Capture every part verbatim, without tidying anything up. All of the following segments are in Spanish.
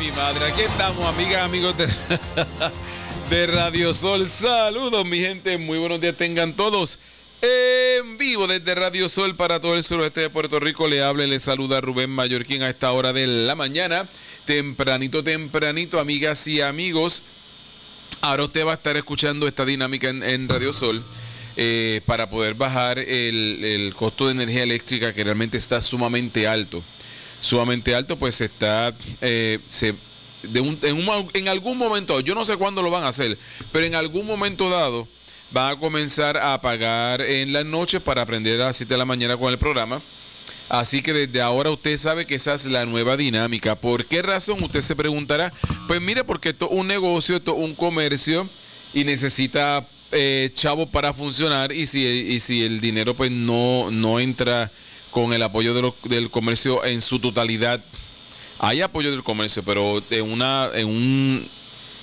mi madre. Aquí estamos, amigas, amigos de, de Radio Sol. Saludos, mi gente. Muy buenos días tengan todos. En vivo desde Radio Sol para todo el suroeste de Puerto Rico. Le habla y le saluda Rubén Mallorquín a esta hora de la mañana. Tempranito, tempranito, amigas y amigos. Ahora usted va a estar escuchando esta dinámica en, en Radio Sol. Eh, para poder bajar el, el costo de energía eléctrica, que realmente está sumamente alto. Sumamente alto, pues está eh, se, de un, en, un, en algún momento, yo no sé cuándo lo van a hacer, pero en algún momento dado van a comenzar a pagar en las noches para aprender a las siete de la mañana con el programa. Así que desde ahora usted sabe que esa es la nueva dinámica. ¿Por qué razón? Usted se preguntará. Pues mire, porque esto es un negocio, esto es un comercio y necesita eh, chavo para funcionar, y si, y si el dinero pues no, no entra con el apoyo de lo, del comercio en su totalidad. Hay apoyo del comercio, pero en una, en un,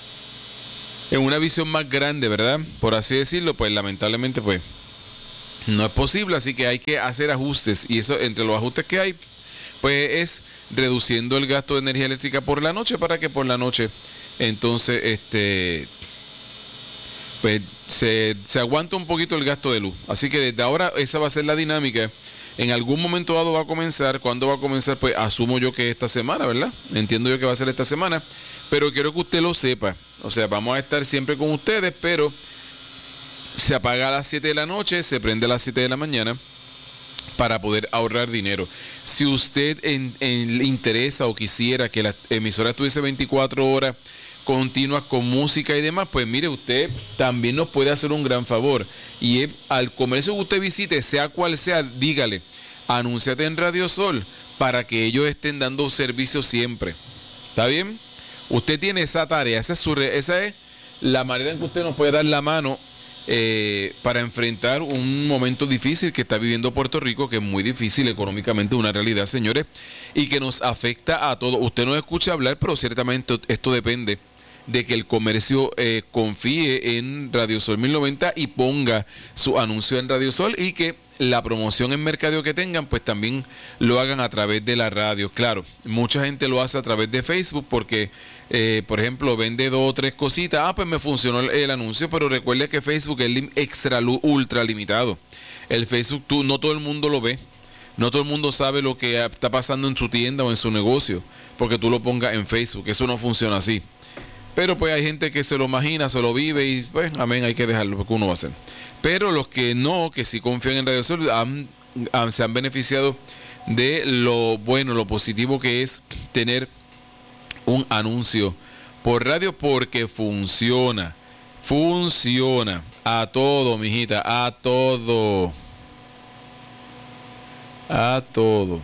en una visión más grande, ¿verdad? Por así decirlo, pues lamentablemente pues no es posible, así que hay que hacer ajustes, y eso, entre los ajustes que hay, pues es reduciendo el gasto de energía eléctrica por la noche, para que por la noche entonces este pues se, se aguanta un poquito el gasto de luz. Así que desde ahora esa va a ser la dinámica. En algún momento dado va a comenzar. ¿Cuándo va a comenzar? Pues asumo yo que esta semana, ¿verdad? Entiendo yo que va a ser esta semana, pero quiero que usted lo sepa. O sea, vamos a estar siempre con ustedes, pero se apaga a las siete de la noche, se prende a las siete de la mañana, para poder ahorrar dinero. Si usted en, en, le interesa o quisiera que la emisora estuviese veinticuatro horas continuas con música y demás, pues mire, usted también nos puede hacer un gran favor, y es, al comercio que usted visite, sea cual sea, dígale, anúnciate en Radio Sol para que ellos estén dando servicio siempre. ¿Está bien? Usted tiene esa tarea, esa es, su, esa es la manera en que usted nos puede dar la mano eh, para enfrentar un momento difícil que está viviendo Puerto Rico, que es muy difícil económicamente, una realidad, señores, y que nos afecta a todos. Usted nos escucha hablar, pero ciertamente esto depende de que el comercio eh, confíe en Radio Sol mil noventa y ponga su anuncio en Radio Sol, y que la promoción en mercadeo que tengan pues también lo hagan a través de la radio. Claro, mucha gente lo hace a través de Facebook porque eh, por ejemplo vende dos o tres cositas, ah pues me funcionó el, el anuncio, pero recuerde que Facebook es lim, extra ultra limitado. El Facebook tú, no todo el mundo lo ve, no todo el mundo sabe lo que está pasando en su tienda o en su negocio porque tú lo pongas en Facebook. Eso no funciona así. Pero pues hay gente que se lo imagina, se lo vive, y pues amén, hay que dejarlo, porque uno va a hacer. Pero los que no, que sí confían en Radio Sol, han, han, se han beneficiado de lo bueno, lo positivo que es tener un anuncio por radio, porque funciona, funciona a todo, mijita, a todo, a todo.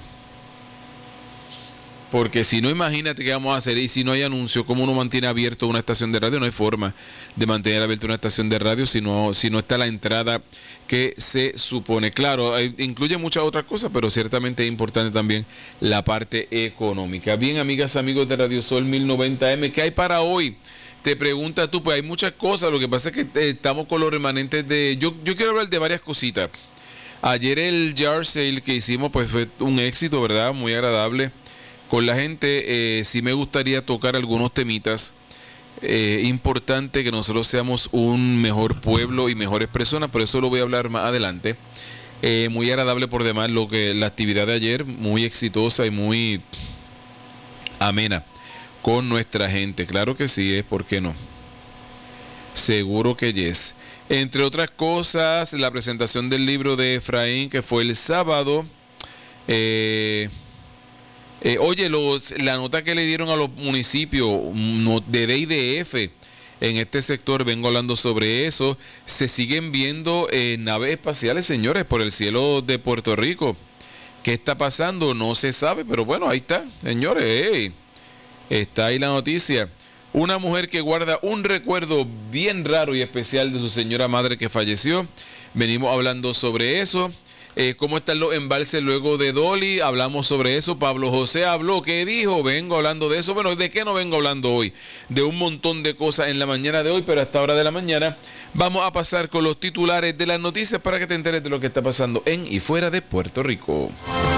Porque si no, imagínate qué vamos a hacer. Y si no hay anuncio, ¿cómo uno mantiene abierto una estación de radio? No hay forma de mantener abierta una estación de radio si no, si no está la entrada que se supone. Claro, hay, incluye muchas otras cosas, pero ciertamente es importante también la parte económica. Bien, amigas, amigos de Radio Sol mil noventa eme, ¿qué hay para hoy? Te preguntas tú, pues hay muchas cosas. Lo que pasa es que eh, estamos con los remanentes de... Yo, yo quiero hablar de varias cositas. Ayer el Yard Sale que hicimos pues fue un éxito, ¿verdad? Muy agradable con la gente. Eh, sí me gustaría tocar algunos temitas. Eh, importante que nosotros seamos un mejor pueblo y mejores personas, pero eso lo voy a hablar más adelante. Eh, muy agradable por demás lo que la actividad de ayer, muy exitosa y muy amena con nuestra gente. Claro que sí, es, ¿por qué no? Seguro que yes. Entre otras cosas, la presentación del libro de Efraín, que fue el sábado. Eh... Eh, oye, los, la nota que le dieron a los municipios no, de D I D F en este sector, vengo hablando sobre eso. Se siguen viendo eh, naves espaciales, señores, por el cielo de Puerto Rico. ¿Qué está pasando? No se sabe, pero bueno, ahí está, señores. Hey, está ahí la noticia. Una mujer que guarda un recuerdo bien raro y especial de su señora madre que falleció. Venimos hablando sobre eso. Eh, ¿Cómo están los embalses luego de Dolly? Hablamos sobre eso. Pablo José habló. ¿Qué dijo? Vengo hablando de eso. Bueno, ¿de qué no vengo hablando hoy? De un montón de cosas en la mañana de hoy, pero a esta hora de la mañana vamos a pasar con los titulares de las noticias para que te enteres de lo que está pasando en y fuera de Puerto Rico.